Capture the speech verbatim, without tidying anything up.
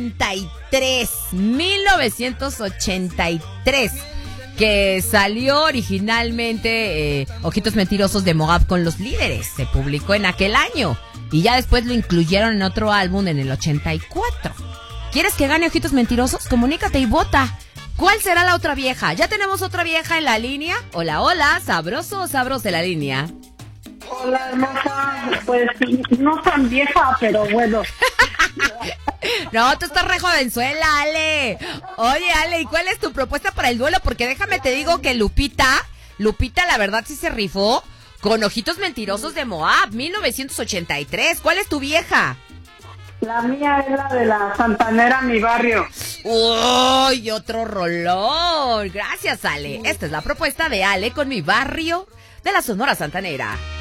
mil novecientos ochenta y tres, que salió originalmente eh, Ojitos Mentirosos de Moab con Los Líderes. Se publicó en aquel año y ya después lo incluyeron en otro álbum en el ochenta y cuatro. ¿Quieres que gane Ojitos Mentirosos? Comunícate y vota. ¿Cuál será la otra vieja? ¿Ya tenemos otra vieja en la línea? Hola, hola, sabroso o sabros de la línea. Hola, hermosa. Pues no tan vieja, pero bueno. No, tú estás re jovenzuela, Ale. Oye, Ale, ¿y cuál es tu propuesta para el duelo? Porque déjame te digo que Lupita, Lupita la verdad sí se rifó con Ojitos Mentirosos de Moab, mil novecientos ochenta y tres. ¿Cuál es tu vieja? La mía es la de la Santanera, Mi Barrio. ¡Uy, otro rolón! Gracias, Ale. Esta es la propuesta de Ale con Mi Barrio de la Sonora Santanera.